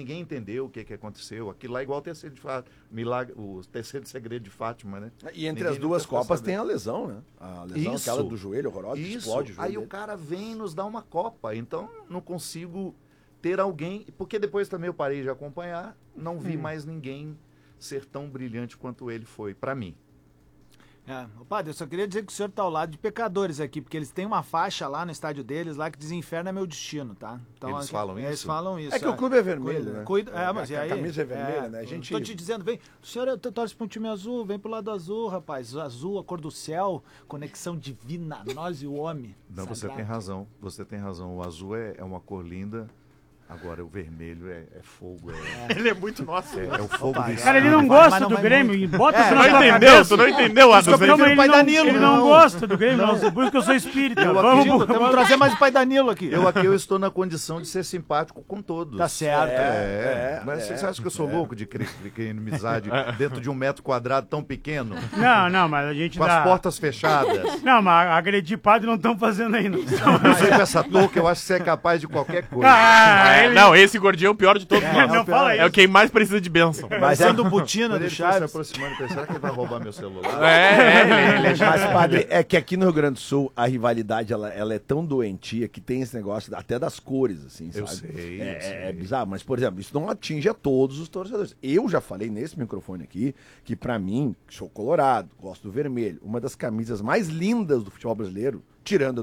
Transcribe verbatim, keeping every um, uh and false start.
ninguém entendeu o que, que aconteceu. Aquilo lá é igual o terceiro de Fátima, milagre, o terceiro segredo de Fátima, né? E entre Ninguém as duas nunca ficou Copas sabendo. tem a lesão, né? A lesão Isso. aquela do joelho horrorosa, que Isso. explode o joelho Aí dele. o cara vem nos dar uma Copa. Então, não consigo ter alguém... Porque depois também eu parei de acompanhar, não vi hum. mais ninguém ser tão brilhante quanto ele foi, pra mim. É, padre, eu só queria dizer que o senhor tá ao lado de pecadores aqui, porque eles têm uma faixa lá no estádio deles, lá que diz inferno é meu destino, tá? Então, eles aqui, falam isso? Eles falam isso. É que o clube é vermelho, cuida, né? Cuida, é, mas a, e aí? a camisa é vermelha, é, né? A gente... Tô te dizendo, vem, o senhor torce pra um time azul, vem pro lado azul, rapaz. O azul, a cor do céu, conexão divina, nós e o homem. Não, sagrado. Você tem razão, você tem razão. O azul é, é uma cor linda. Agora, o vermelho é, é fogo. É... Ele é muito nosso. É, é o fogo Opa, do Cara, ele não gosta do Grêmio e bota é, tu não entendeu, tu não entendeu, Adams. Não, mas ele, pai não, Danilo, ele não. não gosta do Grêmio, não. Por isso que eu sou espírita. Eu Vamos, acredito, vamos, Vamos trazer mais o pai Danilo aqui. Eu aqui eu estou na condição de ser simpático com todos. Tá certo. É, é. é, Mas é, você acha que eu sou é. louco de criar inimizade dentro de um metro quadrado tão pequeno? Não, não, mas a gente Com dá... as portas fechadas. Não, mas agredir padre não estão fazendo ainda. Você com essa touca, eu acho que você é capaz de qualquer coisa. Ah, É, ele... não, esse gordinho é o pior de todos É, nós. não fala É o isso. quem mais precisa de bênção. Mas é, Sendo botina Quando do ele foi se Chaves. aproximando, eu pensei, será que ele vai roubar meu celular? É, é, ele, ele é mas, padre, é que aqui no Rio Grande do Sul a rivalidade ela, ela é tão doentia que tem esse negócio até das cores, assim, sabe? Eu sei, é, eu sei. é bizarro, mas, por exemplo, isso não atinge a todos os torcedores. Eu já falei nesse microfone aqui que, pra mim, sou colorado, gosto do vermelho, uma das camisas mais lindas do futebol brasileiro, tirando